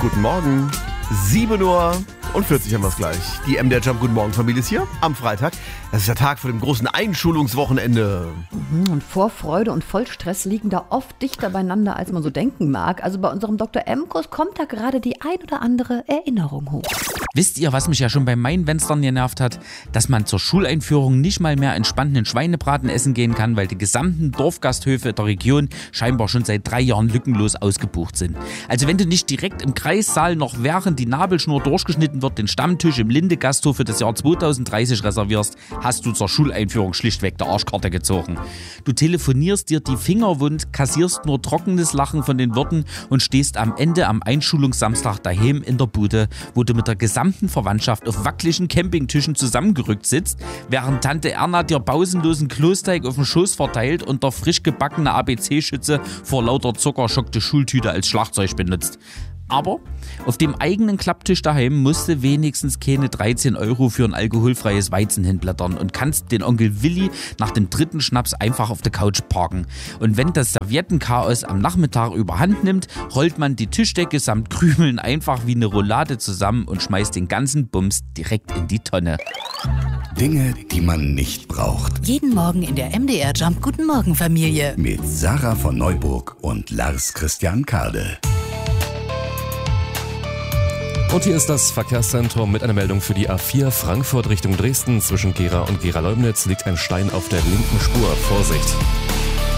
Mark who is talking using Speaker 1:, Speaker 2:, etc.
Speaker 1: Guten Morgen. 7 Uhr und 40 haben wir es gleich. Die MDR Jump Guten Morgen Familie ist hier am Freitag. Das ist der Tag vor dem großen Einschulungswochenende.
Speaker 2: Und Vorfreude und Vollstress liegen da oft dichter beieinander, als man so denken mag. Also bei unserem Dr. M-Kurs kommt da gerade die ein oder andere Erinnerung hoch.
Speaker 3: Wisst ihr, was mich ja schon bei meinen Wenstern genervt hat? Dass man zur Schuleinführung nicht mal mehr entspannten Schweinebraten essen gehen kann, weil die gesamten Dorfgasthöfe der Region scheinbar schon seit 3 Jahren lückenlos ausgebucht sind. Also wenn du nicht direkt im Kreissaal noch während die Nabelschnur durchgeschnitten wird, den Stammtisch im Linde-Gasthof für das Jahr 2030 reservierst, hast du zur Schuleinführung schlichtweg der Arschkarte gezogen. Du telefonierst dir die Finger wund, kassierst nur trockenes Lachen von den Wirten und stehst am Ende am Einschulungssamstag daheim in der Bude, wo du mit der gesamten Verwandtschaft auf wackeligen Campingtischen zusammengerückt sitzt, während Tante Erna dir pausenlosen Klosteig auf den Schoß verteilt und der frisch gebackene ABC-Schütze vor lauter Zucker schockte Schultüte als Schlagzeug benutzt. Aber auf dem eigenen Klapptisch daheim musst du wenigstens keine 13 € für ein alkoholfreies Weizen hinblättern und kannst den Onkel Willi nach dem 3. Schnaps einfach auf der Couch parken. Und wenn das Serviettenchaos am Nachmittag überhand nimmt, rollt man die Tischdecke samt Krümeln einfach wie eine Roulade zusammen und schmeißt den ganzen Bums direkt in die Tonne.
Speaker 4: Dinge, die man nicht braucht.
Speaker 5: Jeden Morgen in der MDR Jump Guten Morgen Familie.
Speaker 4: Mit Sarah von Neuburg und Lars Christian Kade.
Speaker 6: Und hier ist das Verkehrszentrum mit einer Meldung für die A4 Frankfurt Richtung Dresden. Zwischen Gera und Gera-Leumnitz liegt ein Stein auf der linken Spur. Vorsicht!